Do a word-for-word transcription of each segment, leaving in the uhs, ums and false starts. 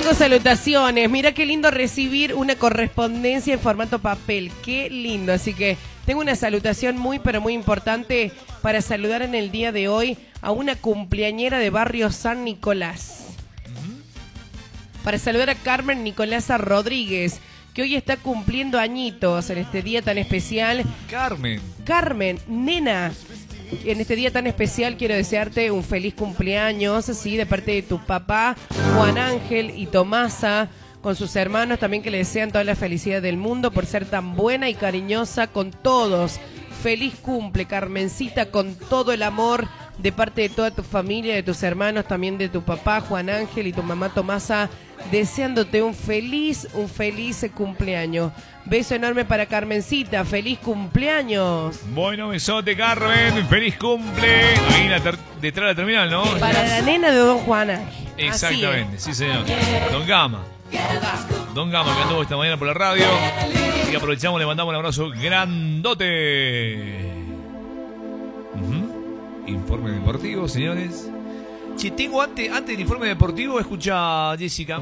tengo salutaciones. Mira qué lindo recibir una correspondencia en formato papel. Qué lindo. Así que tengo una salutación muy, pero muy importante para saludar en el día de hoy a una cumpleañera de barrio San Nicolás. Para saludar a Carmen Nicolasa Rodríguez, que hoy está cumpliendo añitos en este día tan especial. Carmen. Carmen, nena. En este día tan especial quiero desearte un feliz cumpleaños, ¿sí? De parte de tu papá, Juan Ángel y Tomasa, con sus hermanos también, que le desean toda la felicidad del mundo por ser tan buena y cariñosa con todos. Feliz cumple, Carmencita, con todo el amor de parte de toda tu familia, de tus hermanos, también de tu papá, Juan Ángel, y tu mamá Tomasa, deseándote un feliz, un feliz cumpleaños. Beso enorme para Carmencita, feliz cumpleaños. Bueno, besote, Carmen, feliz cumple. Ahí en la ter- detrás de la terminal, ¿no? Para la nena de Don Juan Ángel. Exactamente, sí señor. Don Gama. Don Gama, que anduvo esta mañana por la radio. Y aprovechamos, le mandamos un abrazo grandote. Uh-huh. Informe deportivo, señores. Che, tengo antes, antes del informe deportivo, escucha Jessica.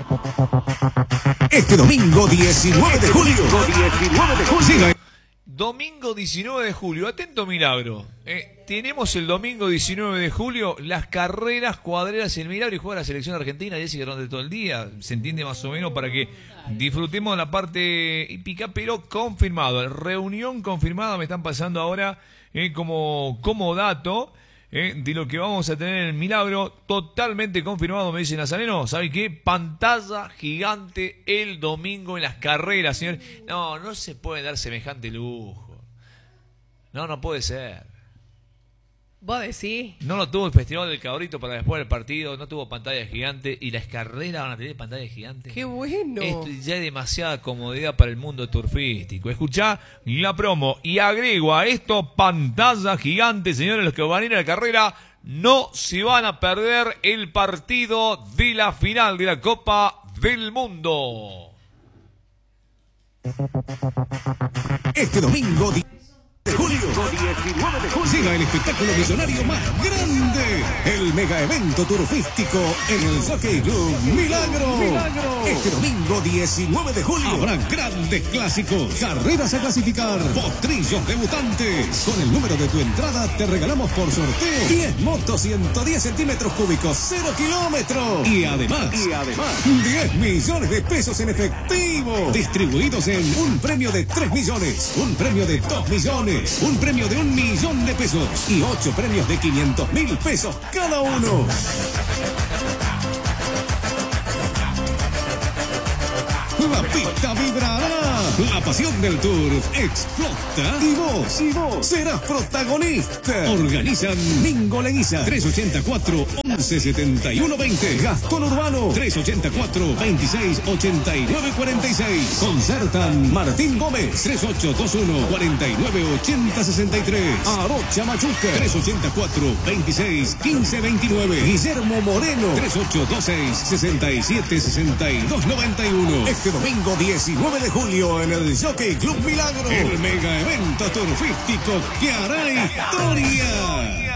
Este domingo diecinueve de julio. diecinueve de julio. Siga. Domingo diecinueve de julio, atento milagro. Eh, tenemos el domingo diecinueve de julio las carreras cuadreras en Milagro y juega la selección argentina, Jessica, durante todo el día. Se entiende más o menos, para que disfrutemos de la parte hípica, pero confirmado. Reunión confirmada, me están pasando ahora eh, como, como dato. Eh, de lo que vamos a tener en el Milagro, totalmente confirmado, me dice Nazareno. ¿Sabe qué? Pantalla gigante el domingo en las carreras, señor. No, no se puede dar semejante lujo. No, no puede ser. ¿Vos decís? No lo tuvo el Festival del Cabrito para después del partido, no tuvo pantalla gigante, y las carreras van a tener pantalla gigante. ¡Qué bueno! Esto ya es demasiada comodidad para el mundo turfístico. Escuchá la promo y agrego a esto pantalla gigante, señores. Los que van a ir a la carrera no se van a perder el partido de la final de la Copa del Mundo. Este domingo de julio, diecinueve de julio, siga el espectáculo millonario más grande, el mega evento turfístico en el Jockey Club Milagro. Milagro. Este domingo diecinueve de julio habrá grandes clásicos, carreras a clasificar, potrillos debutantes. Con el número de tu entrada te regalamos por sorteo diez motos ciento diez centímetros cúbicos, cero kilómetros. Y además, y además, diez millones de pesos en efectivo, distribuidos en un premio de tres millones, un premio de dos millones, un premio de un millón de pesos y ocho premios de quinientos mil pesos cada uno. La pista vibrará, la pasión del Tour explota y vos, y vos serás protagonista. Organizan Mingo Leguiza, trescientos ochenta y cuatro, once setenta y uno veinte. Gastón Urbano, trescientos ochenta y cuatro, veintiséis ochenta y nueve cuarenta y seis. Concertan Martín Gómez, tres ocho dos uno, cuarenta y nueve ochenta sesenta y tres. Arocha Machuca, trescientos ochenta y cuatro, veintiséis quince veintinueve. Guillermo Moreno, treinta y ocho veintiséis sesenta y siete sesenta y dos noventa y uno. Este domingo diecinueve de julio en el Jockey Club Milagro, el mega evento turfístico que hará historia.